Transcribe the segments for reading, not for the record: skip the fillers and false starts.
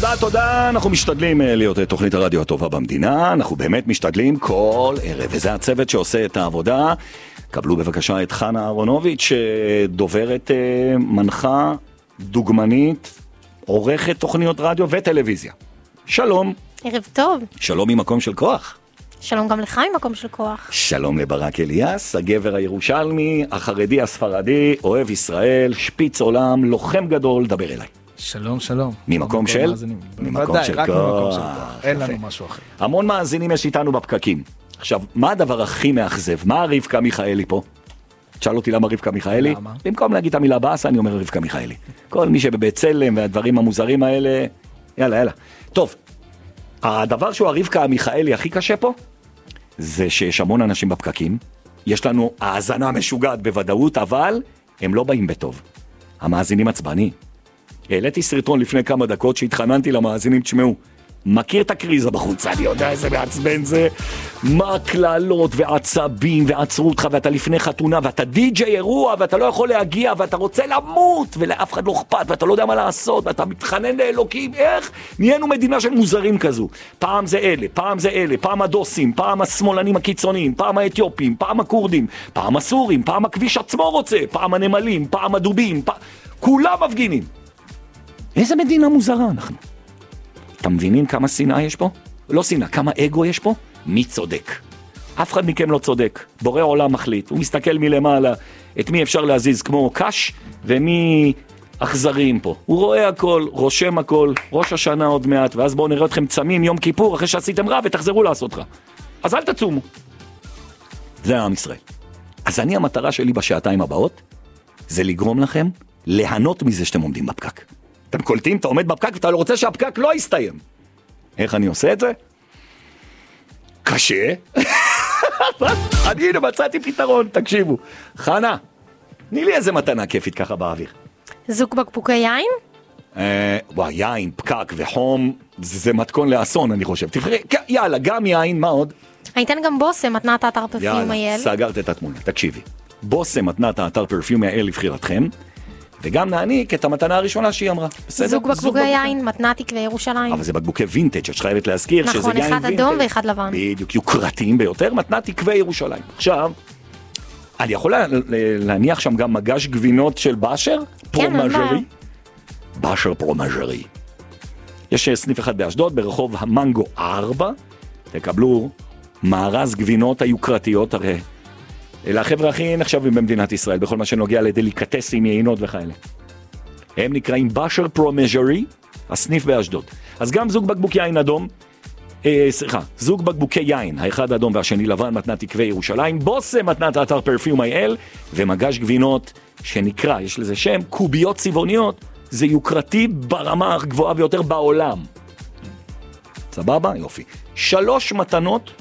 תודה. אנחנו משתדלים להיות תוכנית הרדיו הטובה במדינה, אנחנו באמת משתדלים כל ערב, וזה הצוות שעושה את העבודה. קבלו בבקשה את חנה אהרונוביץ', דוברת, מנחה, דוגמנית, עורכת תוכניות רדיו וטלוויזיה. שלום. ערב טוב. שלום ממקום של כוח. שלום גם לך ממקום של כוח. שלום לברק אליאס, הגבר הירושלמי, החרדי הספרדי, אוהב ישראל, שפיץ עולם, לוחם גדול, דבר אליי. שלום, שלום. ממקום של? ממקום של כוח. אין לנו משהו אחר. המון מאזינים יש איתנו בפקקים. עכשיו, מה הדבר הכי מאכזב? מה רבקה מיכאלי פה? תשאל אותי למה רבקה מיכאלי? למה? במקום להגיד את המילה באסה, אני אומר רבקה מיכאלי. כל מי שבבית צלם והדברים המוזרים האלה, יאללה. טוב, הדבר שהוא הרבקה מיכאלי הכי קשה פה, זה שיש המון אנשים בפקקים, יש לנו האזנה משוגעת בוודאות, אבל הם לא באים בטוב. המאזינים עצבני. העליתי סרטון לפני כמה דקות שהתחננתי למאזינים, תשמעו, מכיר את הקריזה בחוץ, אני יודע איזה מעצבן זה, מה כללות ועצבים ועצרו אותך ואתה לפני חתונה ואתה די-ג'יי אירוע ואתה לא יכול להגיע ואתה רוצה למות ולאף אחד לא אכפת ואתה לא יודע מה לעשות ואתה מתחנן לאלוקים, איך? נהיינו מדינה של מוזרים כזו, פעם זה אלה, פעם הדוסים, פעם השמאלנים הקיצוניים, פעם האתיופים, פעם הקורדים, פעם הסורים, פעם הכביש עצמו רוצה, פעם הנמלים, פעם הדובים, כולם מפגינים. איזה מדינה מוזרה אנחנו. אתם מבינים כמה שנאה יש פה? לא שנאה, כמה אגו יש פה? מי צודק? אף אחד מכם לא צודק. בורא עולם מחליט. הוא מסתכל מלמעלה את מי אפשר להזיז כמו קש ומי אכזריים פה. הוא רואה הכל, רושם הכל, ראש השנה עוד מעט, ואז בואו נראה אתכם צמים יום כיפור אחרי שעשיתם רע ותחזרו לעשות רע. אז אל תצומו. זה עם ישראל. אז המטרה שלי בשעתיים הבאות זה לגרום לכם ליהנות מזה שאתם עומדים בפקק. אתם קולטים, אתה עומד בפקק ואתה רוצה שהפקק לא יסתיים. איך אני עושה את זה? קשה. אני מצאתי פתרון, תקשיבו. חנה, תני לי איזה מתנה כיפית ככה באוויר. זוג בקבוקי יין? וואי, יין, פקק וחום, זה מתכון לאסון אני חושב. תבחרי, יאללה, גם יין, מה עוד? הייתן גם בוסם, מתנת האתר פרפיום אייל. יאללה, סגרת את התמונה, תקשיבי. בוסם, מתנת האתר פרפיום אייל לבחירתכם. וגם נעניק את המתנה הראשונה שהיא אמרה. זוג בקבוקי יין, מתנת תקווה ירושלים. אבל זה בקבוקי וינטג' שאת חייבת להזכיר שזה יין וינטג'. נכון, אחד אדום ואחד לבן. בדיוק, יוקרתיים ביותר, מתנת תקווה ירושלים. עכשיו, אני יכול להניח שם גם מגש גבינות של באשר? פרומז'רי. באשר פרומז'רי. יש סניף אחד באשדוד, ברחוב המנגו 4. תקבלו מארז גבינות היוקרתיות הרי. אלה החבר'ה הכי נחשבים במדינת ישראל, בכל מה שנוגע לדליקטסים, יינות וכאלה. הם נקראים באשר פרומז'רי, הסניף באשדוד. אז גם זוג בקבוק יין אדום, זוג בקבוקי יין, האחד אדום והשני לבן, מתנת תקווה ירושלים, בוסם מתנת האתר פרפיום אייל, ומגש גבינות שנקרא, יש לזה שם, קוביות צבעוניות, זה יוקרתי ברמה הגבוהה ביותר בעולם. סבבה? יופי. 3 מתנות,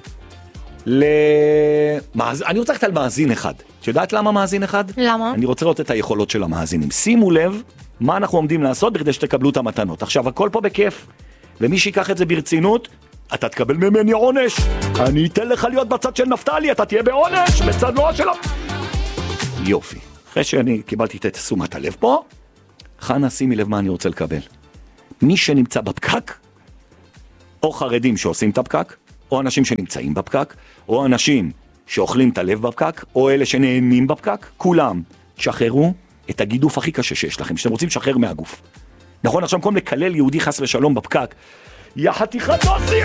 אני רוצה לקחת על מאזין אחד. את יודעת למה מאזין אחד? למה? אני רוצה לראות את היכולות של המאזינים. שימו לב מה אנחנו עומדים לעשות בכדי שתקבלו את המתנות. עכשיו, הכל פה בכיף. ומי שיקח את זה ברצינות, אתה תקבל ממני עונש. אני אתן לך להיות בצד של נפתלי, אתה תהיה בעונש, בצד לא שלו. יופי. אחרי שאני קיבלתי את תשומת הלב פה, חנה, שימי לב מה אני רוצה לקבל. מי שנמצא בפקק, או חרדים שעושים את הפקק, או אנשים שנמצאים בפקק, או אנשים שאוכלים את הלב בפקק, או אלה שנהנים בפקק, כולם, תשחררו את הגידוף הכי קשה שיש לכם, שאתם רוצים לשחרר מהגוף. נכון, עכשיו במקום לקלל יהודי חס ושלום בפקק, יא חתיכת דוסי,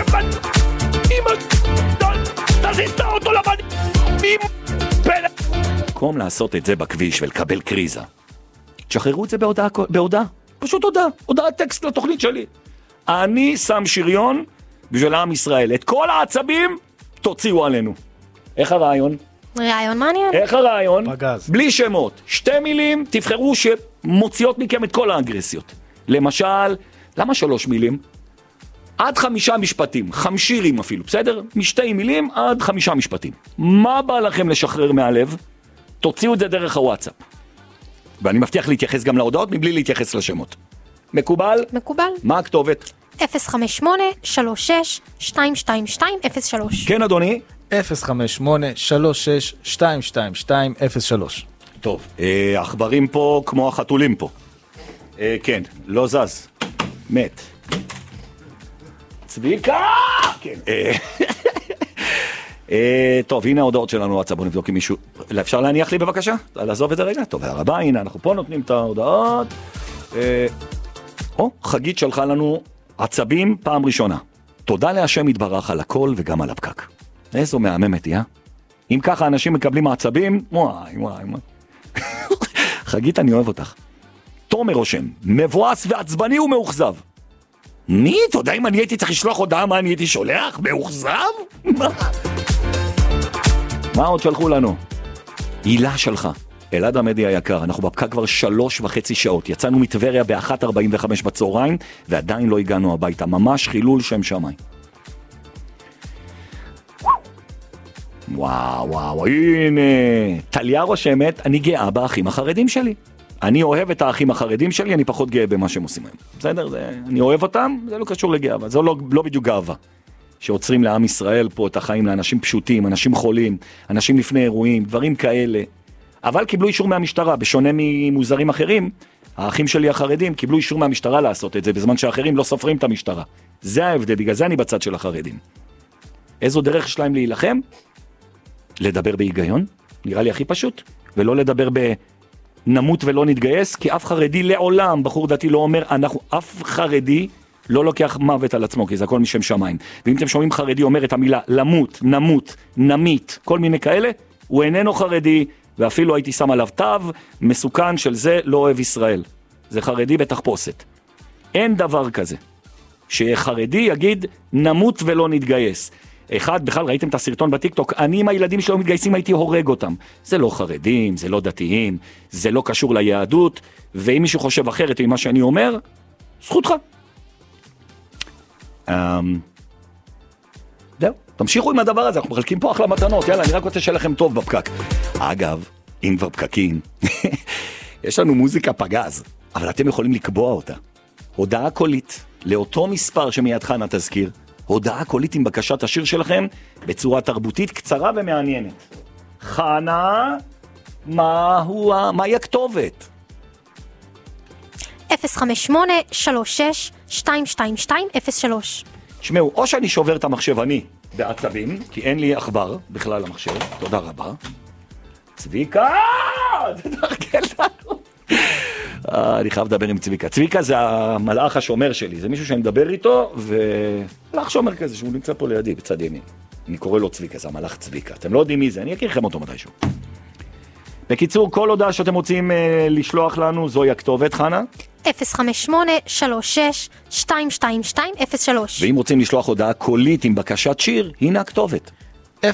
תזיזת אותו לבן, במקום לעשות את זה בכביש ולקבל קריזה, תשחררו את זה בהודעה, פשוט הודעת טקסט לתוכנית שלי. אני שם שריון בשביל עם ישראל. את כל העצבים תוציאו עלינו. איך הרעיון? רעיון מעניין. איך הרעיון? פגז. בלי שמות. 2 מילים תבחרו שמוציאות מכם את כל האגרסיות. למשל, למה 3 מילים? עד 5 משפטים, 5 שירים אפילו, בסדר? מ2 מילים עד 5 משפטים. מה בא לכם לשחרר מהלב? תוציאו את זה דרך הוואטסאפ. ואני מבטיח להתייחס גם להודעות מבלי להתייחס לשמות. מקובל? מקובל. מה הכתובת? 058-36-222-03. כן, אדוני. 058-36-222-03. טוב, עכברים פה כמו החתולים פה. כן, לא זז. מת. צביקה! כן. טוב, הנה ההודעות שלנו, בואו נבדוק עם מישהו. אפשר להניח לי בבקשה? לעזוב את זה רגע? טוב, הרבה, הנה, אנחנו פה נותנים את ההודעות. חגית שלחה לנו עצבים פעם ראשונה. תודה להשם יתברך על הכל וגם על הפקק. איזו מהממת, אם ככה אנשים מקבלים עצבים, וואי. חגית, אני אוהב אותך. תומר רושם, מבואס ועצבני ומאוכזב. מי? אתה יודע אם אני הייתי צריך לשלוח הודעה מה אני הייתי שולח? מאוכזב? מה עוד שלחו לנו? הילה שלחה. אלעד עמדי היקר, אנחנו בפקק כבר 3.5 שעות. יצאנו מטבריה ב-1:45 בצהריים, ועדיין לא הגענו הביתה. ממש חילול שם שמיים. וואו, הנה. טליה רושמת, אני גאה באחים החרדים שלי. אני אוהב את האחים החרדים שלי, אני פחות גאה במה שהם עושים היום. בסדר? אני אוהב אותם, זה לא קשור לגאווה. זה לא בדיוק גאווה. שעוצרים לעם ישראל פה את החיים לאנשים פשוטים, אנשים חולים, אנשים לפני אירועים, דברים כאלה. אבל קיבלו אישור מהמשטרה, בשונה ממוזרים אחרים, האחים שלי החרדים קיבלו אישור מהמשטרה לעשות את זה, בזמן שאחרים לא סופרים את המשטרה. זה ההבדל, בגלל זה אני בצד של החרדים. איזו דרך שלהם להילחם? לדבר בהיגיון, נראה לי הכי פשוט, ולא לדבר נמות ולא נתגייס, כי אף חרדי לעולם, בחור דתי לא אומר, אף חרדי לא לוקח מוות על עצמו, כי זה הכל משם שמיים. ואם אתם שומעים חרדי אומר את המילה למות, נמות, נמית, כל מיני כאלה, הוא איננו חרדי, ואפילו הייתי שם עליו תו, מסוכן של זה לא אוהב ישראל. זה חרדי בתחפושת. אין דבר כזה. שחרדי יגיד נמות ולא נתגייס. אחד, בכלל ראיתם את הסרטון בטיקטוק, אני עם הילדים שלא מתגייסים הייתי הורג אותם. זה לא חרדים, זה לא דתיים, זה לא קשור ליהדות, ואם מישהו חושב אחרת ממה שאני אומר, זכותך. זהו, תמשיכו עם הדבר הזה, אנחנו מחלקים פה אחלה מתנות, יאללה, אני רק רוצה שיהיה לכם טוב בפקק. אגב, אם כבר פקקים, יש לנו מוזיקה פגז, אבל אתם יכולים לקבוע אותה. הודעה קולית, לאותו מספר שמיד חנה תזכיר, הודעה קולית עם בקשת השיר שלכם, בצורה תרבותית קצרה ומעניינת. חנה, מהי הכתובת? 058-36-222-03. שמעו, או שאני שובר את המחשב אני בעצבים, כי אין לי עכבר בכלל המחשב, תודה רבה. צביקה! תתרגל לנו. אני חייב לדבר עם צביקה. צביקה זה המלאך השומר שלי, זה מישהו שאני מדבר איתו, ומלאך שומר כזה שהוא נמצא פה לידי, בצד ימין. אני קורא לו צביקה, זה המלאך צביקה. אתם לא יודעים מי זה, אני אכיר לכם אותו מתישהו. בקיצור, כל הודעה שאתם רוצים לשלוח לנו, זוהי הכתובת, חנה? 058-36-222-03. ואם רוצים לשלוח הודעה קולית עם בקשת שיר, הנה הכתובת. 058-36-222-03.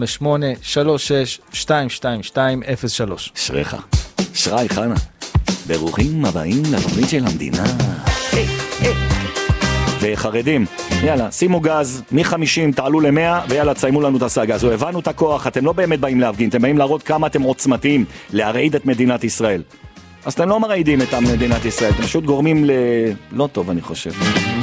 אשריך. אשרי חנה. ברוכים הבאים לתוכנית של המדינה. וחרדים, יאללה, שימו גז, מ-50 תעלו ל-100, ויאללה, תסיימו לנו את הסאגה הזו. הבנו את הכוח, אתם לא באמת באים להפגין, אתם באים להראות כמה אתם עוצמתיים להרעיד את מדינת ישראל. אז אתם לא מרעידים את מדינת ישראל, אתם פשוט גורמים לא טוב, אני חושב.